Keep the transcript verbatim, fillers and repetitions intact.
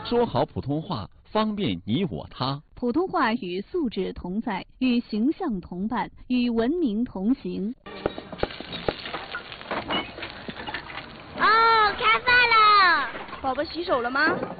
说好普通话，方便你我他。 普通话与素质同在，与形象同伴，与文明同行。 哦，开饭了！ 宝宝洗手了吗？